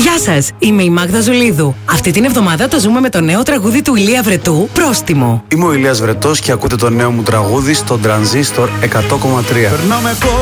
Γεια σας, είμαι η Μάγδα Ζουλίδου. Αυτή την εβδομάδα το ζούμε με το νέο τραγούδι του Ηλία Βρετού, Πρόστιμο. Είμαι ο Ηλίας Βρετός και ακούτε το νέο μου τραγούδι στο Transistor 100,3.